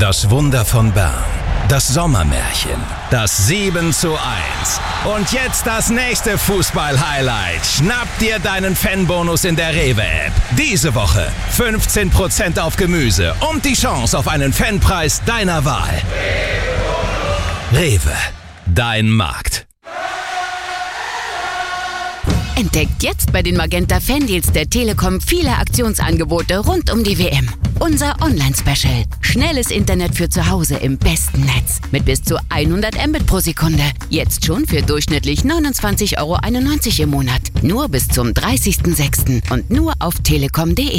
Das Wunder von Bern. Das Sommermärchen. Das 7:1. Und jetzt das nächste Fußball-Highlight. Schnapp dir deinen Fanbonus in der Rewe-App. Diese Woche 15% auf Gemüse und die Chance auf einen Fanpreis deiner Wahl. Rewe. Dein Markt. Entdeckt jetzt bei den Magenta Fandeals der Telekom viele Aktionsangebote rund um die WM. Unser Online-Special. Schnelles Internet für zu Hause im besten Netz. Mit bis zu 100 Mbit pro Sekunde. Jetzt schon für durchschnittlich 29,91 € im Monat. Nur bis zum 30.06. und nur auf telekom.de.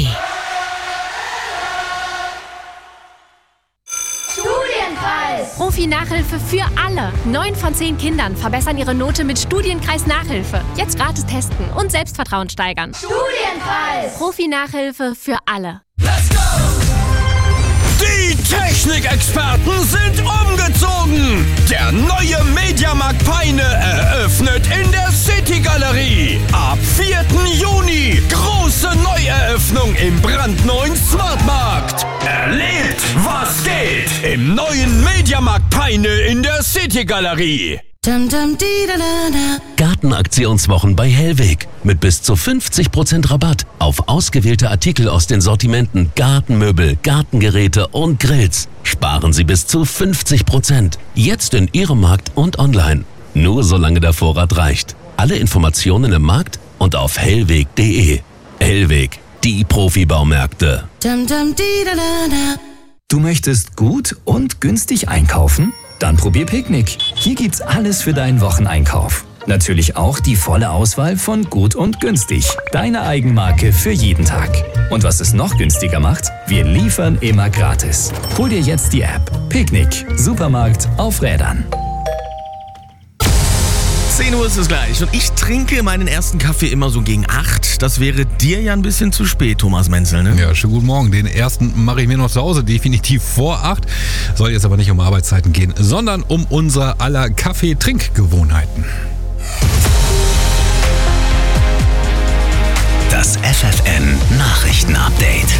Profi-Nachhilfe für alle. 9 von 10 Kindern verbessern ihre Note mit Studienkreis Nachhilfe. Jetzt gratis testen und Selbstvertrauen steigern. Studienpreis! Profi-Nachhilfe für alle. Let's go! Die Technikexperten sind umgezogen. Der neue Mediamarkt Peine eröffnet in der City-Galerie. Ab 4. Juni. Große Neueröffnung im brandneuen Smartmarkt. Erlebt, was geht im neuen Mediamarkt Peine in der City-Galerie. Gartenaktionswochen bei Hellweg mit bis zu 50% Rabatt auf ausgewählte Artikel aus den Sortimenten Gartenmöbel, Gartengeräte und Grills. Sparen Sie bis zu 50%. Jetzt in Ihrem Markt und online. Nur solange der Vorrat reicht. Alle Informationen im Markt und auf hellweg.de. Hellweg, die Profibaumärkte. Du möchtest gut und günstig einkaufen? Dann probier Picknick. Hier gibt's alles für deinen Wocheneinkauf. Natürlich auch die volle Auswahl von Gut und Günstig. Deine Eigenmarke für jeden Tag. Und was es noch günstiger macht? Wir liefern immer gratis. Hol dir jetzt die App. Picknick. Supermarkt auf Rädern. 10 Uhr ist es gleich und ich trinke meinen ersten Kaffee immer so gegen 8. Das wäre dir ja ein bisschen zu spät, Thomas Menzel, ne? Ja, schönen guten Morgen. Den ersten mache ich mir noch zu Hause, definitiv vor 8. Soll jetzt aber nicht um Arbeitszeiten gehen, sondern um unser aller Kaffee-Trinkgewohnheiten. Das FFN-Nachrichten-Update.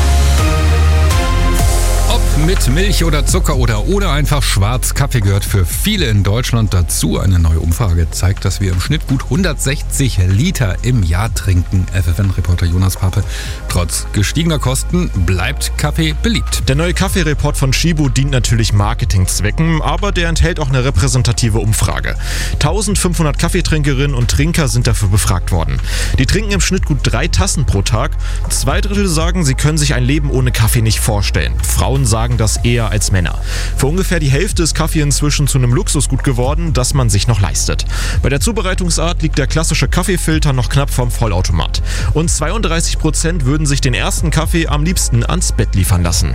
Ob mit Milch oder Zucker oder ohne einfach schwarz, Kaffee gehört für viele in Deutschland dazu. Eine neue Umfrage zeigt, dass wir im Schnitt gut 160 Liter im Jahr trinken. FFN-Reporter Jonas Pape. Trotz gestiegener Kosten bleibt Kaffee beliebt. Der neue Kaffee-Report von Shibu dient natürlich Marketingzwecken, aber der enthält auch eine repräsentative Umfrage. 1500 Kaffeetrinkerinnen und Trinker sind dafür befragt worden. Die trinken im Schnitt gut 3 Tassen pro Tag. 2/3 sagen, sie können sich ein Leben ohne Kaffee nicht vorstellen. Frauen sagen das eher als Männer. Für ungefähr die Hälfte ist Kaffee inzwischen zu einem Luxusgut geworden, das man sich noch leistet. Bei der Zubereitungsart liegt der klassische Kaffeefilter noch knapp vom Vollautomat. Und 32% würden sich den ersten Kaffee am liebsten ans Bett liefern lassen.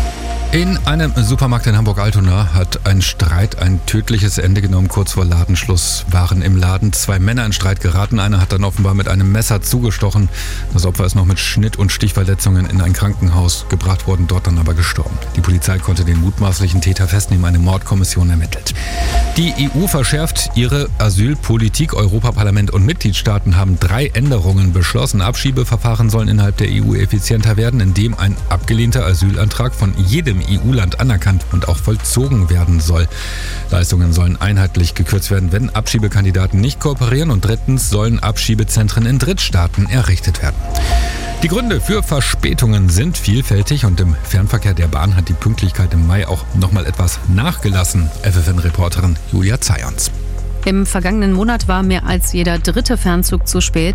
In einem Supermarkt in Hamburg-Altona hat ein Streit ein tödliches Ende genommen. Kurz vor Ladenschluss waren im Laden 2 Männer in Streit geraten. Einer hat dann offenbar mit einem Messer zugestochen. Das Opfer ist noch mit Schnitt- und Stichverletzungen in ein Krankenhaus gebracht worden, dort dann aber gestorben. Die Polizei konnte den mutmaßlichen Täter festnehmen, eine Mordkommission ermittelt. Die EU verschärft ihre Asylpolitik. Europaparlament und Mitgliedstaaten haben 3 Änderungen beschlossen. Abschiebeverfahren sollen innerhalb der EU effizienter werden, indem ein abgelehnter Asylantrag von jedem EU-Land anerkannt und auch vollzogen werden soll. Leistungen sollen einheitlich gekürzt werden, wenn Abschiebekandidaten nicht kooperieren, und drittens sollen Abschiebezentren in Drittstaaten errichtet werden. Die Gründe für Verspätungen sind vielfältig und im Fernverkehr der Bahn hat die Pünktlichkeit im Mai auch nochmal etwas nachgelassen. FFN-Reporterin Julia Zayons. Im vergangenen Monat war mehr als jeder 3. Fernzug zu spät.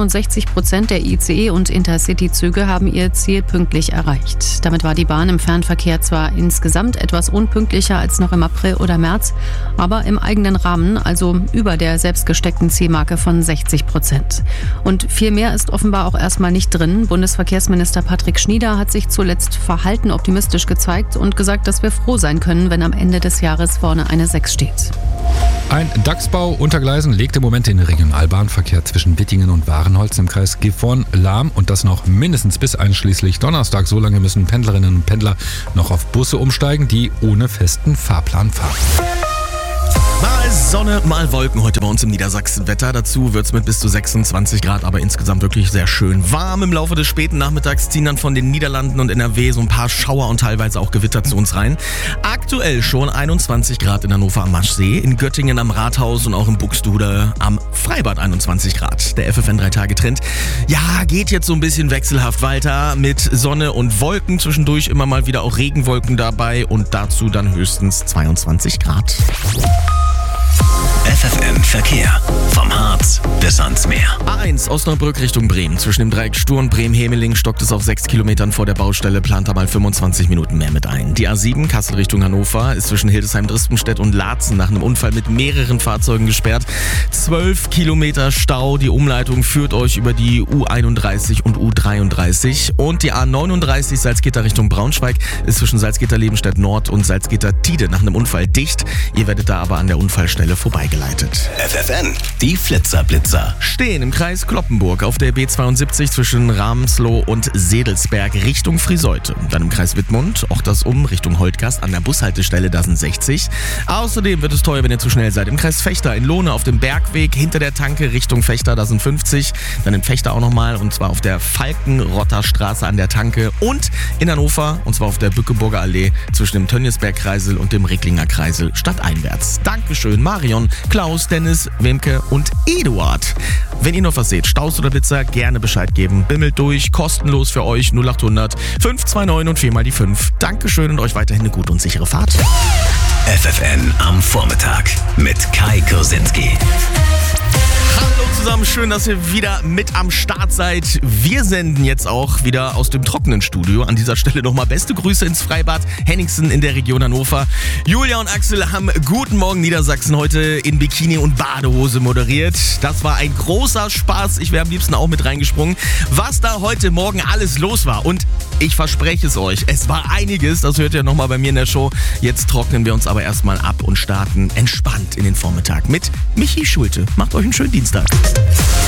61% der ICE- und Intercity-Züge haben ihr Ziel pünktlich erreicht. Damit war die Bahn im Fernverkehr zwar insgesamt etwas unpünktlicher als noch im April oder März, aber im eigenen Rahmen, also über der selbstgesteckten Zielmarke von 60%. Und viel mehr ist offenbar auch erstmal nicht drin. Bundesverkehrsminister Patrick Schnieder hat sich zuletzt verhalten optimistisch gezeigt und gesagt, dass wir froh sein können, wenn am Ende des Jahres vorne eine 6 steht. Ein DAX-Bau unter Gleisen legt im Moment den Regionalbahnverkehr zwischen Wittingen und Warenholz im Kreis Gifhorn lahm, und das noch mindestens bis einschließlich Donnerstag. So lange müssen Pendlerinnen und Pendler noch auf Busse umsteigen, die ohne festen Fahrplan fahren. Mal Sonne, mal Wolken heute bei uns im Niedersachsen-Wetter. Dazu wird es mit bis zu 26 Grad, aber insgesamt wirklich sehr schön warm. Im Laufe des späten Nachmittags ziehen dann von den Niederlanden und NRW so ein paar Schauer und teilweise auch Gewitter zu uns rein. Aktuell schon 21 Grad in Hannover am Maschsee, in Göttingen am Rathaus und auch in Buxtehude am Freibad 21 Grad. Der FFN 3-Tage-Trend, ja, geht jetzt so ein bisschen wechselhaft weiter mit Sonne und Wolken. Zwischendurch immer mal wieder auch Regenwolken dabei und dazu dann höchstens 22 Grad. FFN Verkehr. Vom Harz bis ans Meer. A1 Osnabrück Richtung Bremen. Zwischen dem Dreieck Stur und Bremen-Hemeling stockt es auf 6 Kilometern vor der Baustelle, plant da mal 25 Minuten mehr mit ein. Die A7 Kassel Richtung Hannover ist zwischen Hildesheim-Drispenstedt und Laatzen nach einem Unfall mit mehreren Fahrzeugen gesperrt. 12 Kilometer Stau. Die Umleitung führt euch über die U31 und U33. Und die A39 Salzgitter Richtung Braunschweig ist zwischen Salzgitter-Lebenstedt Nord und Salzgitter-Tide nach einem Unfall dicht. Ihr werdet da aber an der Unfallstelle vorbeigeleitet. FFN, die Flitzer-Blitzer. Stehen im Kreis Cloppenburg auf der B72 zwischen Ramsloh und Sedelsberg Richtung Friseute. Dann im Kreis Wittmund, auch das Richtung Holtgast an der Bushaltestelle, da sind 60. Außerdem wird es teuer, wenn ihr zu schnell seid. Im Kreis Vechta in Lohne auf dem Bergweg hinter der Tanke Richtung Vechta, da sind 50. Dann in Vechta auch nochmal und zwar auf der Falkenrotter Straße an der Tanke und in Hannover und zwar auf der Bückeburger Allee zwischen dem Tönniesberg-Kreisel und dem Recklinger Kreisel stadteinwärts. Dankeschön Marion, Klaus, Dennis, Wemke und Eduard. Wenn ihr noch was seht, Staus oder Blitzer, gerne Bescheid geben. Bimmelt durch, kostenlos für euch 0800 529 und 4 mal die 5. Dankeschön und euch weiterhin eine gute und sichere Fahrt. FFN am Vormittag mit Kai Kursinski. Hallo zusammen, schön, dass ihr wieder mit am Start seid. Wir senden jetzt auch wieder aus dem trockenen Studio. An dieser Stelle nochmal beste Grüße ins Freibad Henningsen in der Region Hannover. Julia und Axel haben Guten Morgen Niedersachsen heute in Bikini und Badehose moderiert. Das war ein großer Spaß. Ich wäre am liebsten auch mit reingesprungen, was da heute Morgen alles los war. Und ich verspreche es euch, es war einiges. Das hört ihr nochmal bei mir in der Show. Jetzt trocknen wir uns aber erstmal ab und starten entspannt in den Vormittag mit Michi Schulte. Macht euch einen schönen Dienstag.